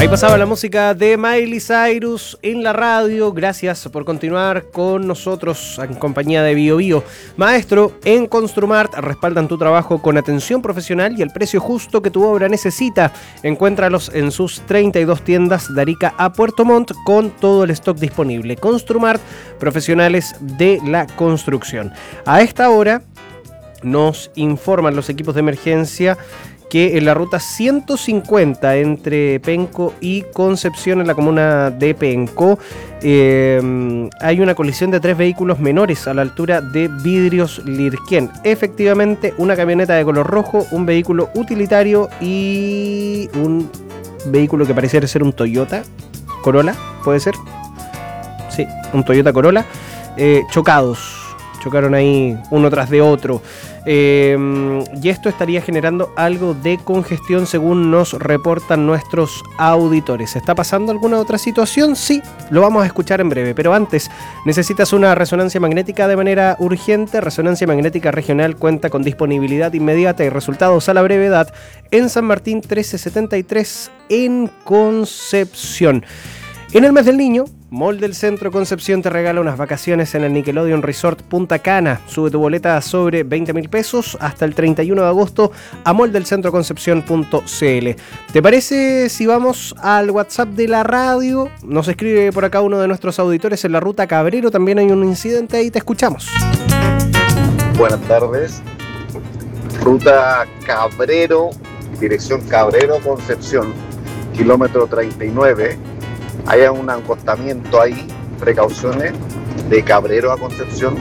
Ahí pasaba la música de Miley Cyrus en la radio. Gracias por continuar con nosotros en compañía de Bio Bio. Maestro, en Construmart respaldan tu trabajo con atención profesional y el precio justo que tu obra necesita. Encuéntralos en sus 32 tiendas de Arica a Puerto Montt con todo el stock disponible. Construmart, profesionales de la construcción. A esta hora nos informan los equipos de emergencia que en la ruta 150 entre Penco y Concepción, en la comuna de Penco, hay una colisión de 3 vehículos menores a la altura de Vidrios Lirquén. Efectivamente, una camioneta de color rojo, un vehículo utilitario y un vehículo que pareciera ser un Toyota Corolla, ¿puede ser? Sí, un Toyota Corolla, chocaron ahí uno tras de otro. Y esto estaría generando algo de congestión según nos reportan nuestros auditores. ¿Está pasando alguna otra situación? Sí, lo vamos a escuchar en breve, pero antes, ¿necesitas una resonancia magnética de manera urgente? Resonancia Magnética Regional cuenta con disponibilidad inmediata y resultados a la brevedad en San Martín 1373 en Concepción. En el mes del niño, Mall del Centro Concepción te regala unas vacaciones en el Nickelodeon Resort Punta Cana. Sube tu boleta sobre 20.000 pesos hasta el 31 de agosto a moldelcentroconcepción.cl. ¿Te parece si vamos al WhatsApp de la radio? Nos escribe por acá uno de nuestros auditores en la ruta Cabrero. También hay un incidente ahí, te escuchamos. Buenas tardes. Ruta Cabrero, dirección Cabrero Concepción, kilómetro 39. Hay un acostamiento ahí, precauciones, de Cabrero a Concepción,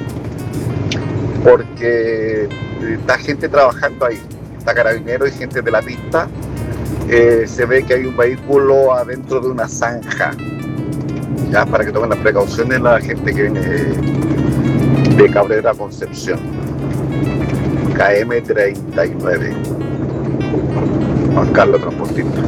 porque está gente trabajando ahí, está carabinero y gente de la pista. Se ve que hay un vehículo adentro de una zanja, ya para que tomen las precauciones la gente que viene de Cabrero a Concepción. KM 39, Juan Carlos, transportista.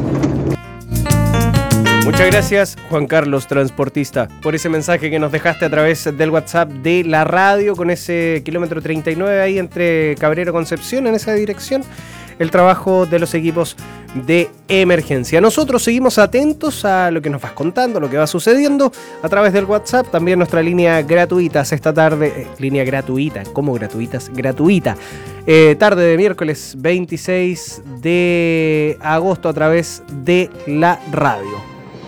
Muchas gracias, Juan Carlos, transportista, por ese mensaje que nos dejaste a través del WhatsApp de la radio, con ese kilómetro 39 ahí entre Cabrero y Concepción, en esa dirección, el trabajo de los equipos de emergencia. Nosotros seguimos atentos a lo que nos vas contando, lo que va sucediendo a través del WhatsApp, también nuestra línea gratuitas esta tarde, línea gratuita, ¿cómo gratuitas? Gratuita. Tarde de miércoles 26 de agosto a través de la radio.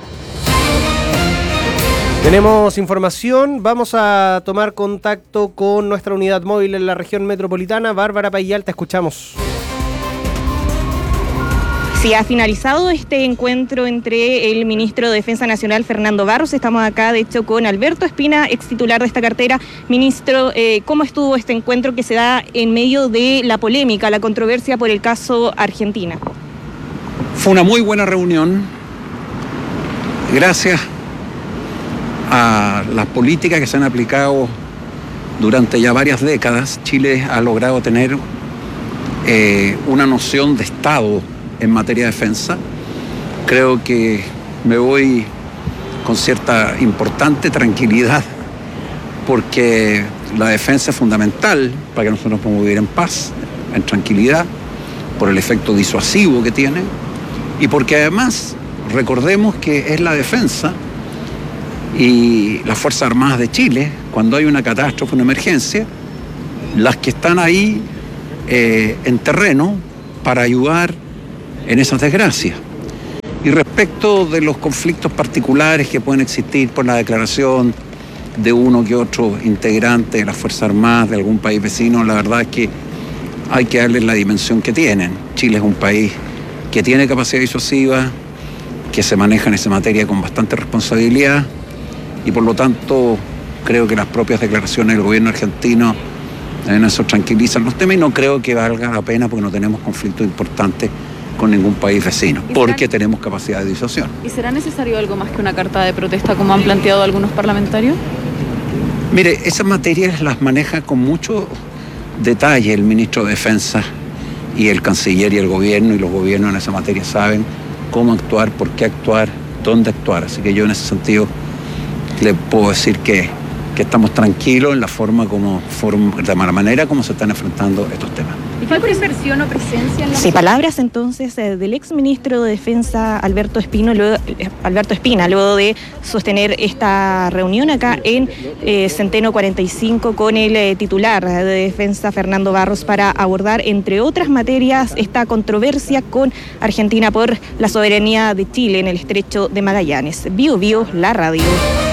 Tenemos información, vamos a tomar contacto con nuestra unidad móvil en la región metropolitana. Bárbara Payal, te escuchamos. Sí, ha finalizado este encuentro entre el ministro de Defensa Nacional, Fernando Barros. Estamos acá, de hecho, con Alberto Espina, ex titular de esta cartera. Ministro, ¿cómo estuvo este encuentro que se da en medio de la polémica, la controversia por el caso Argentina? Fue una muy buena reunión. Gracias a las políticas que se han aplicado durante ya varias décadas, Chile ha logrado tener una noción de Estado en materia de defensa. Creo que me voy con cierta importante tranquilidad, porque la defensa es fundamental para que nosotros podamos vivir en paz, en tranquilidad, por el efecto disuasivo que tiene, y porque además recordemos que es la defensa y las Fuerzas Armadas de Chile, cuando hay una catástrofe, una emergencia, las que están ahí en terreno para ayudar en esas desgracias. Y respecto de los conflictos particulares que pueden existir por la declaración de uno que otro integrante de las Fuerzas Armadas de algún país vecino, la verdad es que hay que darles la dimensión que tienen. Chile es un país que tiene capacidad disuasiva, que se maneja en esa materia con bastante responsabilidad, y por lo tanto creo que las propias declaraciones del gobierno argentino en eso tranquilizan los temas, y no creo que valga la pena, porque no tenemos conflictos importantes con ningún país vecino, porque tenemos capacidad de disuasión. ¿Y será necesario algo más que una carta de protesta, como han planteado algunos parlamentarios? Mire, esas materias las maneja con mucho detalle el ministro de Defensa y el canciller y el gobierno, y los gobiernos en esa materia saben cómo actuar, por qué actuar, dónde actuar. Así que yo en ese sentido le puedo decir que que estamos tranquilos en de la manera como se están enfrentando estos temas. ¿Y falta inversión o presencia en la Sí, palabras entonces del exministro de Defensa Alberto Espina, luego de sostener esta reunión acá en Centeno 45 con el titular de Defensa Fernando Barros para abordar, entre otras materias, esta controversia con Argentina por la soberanía de Chile en el Estrecho de Magallanes. Bio, la radio.